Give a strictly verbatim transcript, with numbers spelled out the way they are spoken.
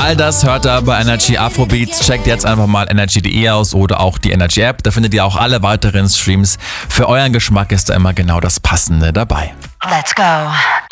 All das hört ihr bei Energy Afrobeats. Checkt jetzt einfach mal energy punkt de aus oder auch die Energy App. Da findet ihr auch alle weiteren Streams. Für euren Geschmack ist da immer genau das Passende dabei. Let's go.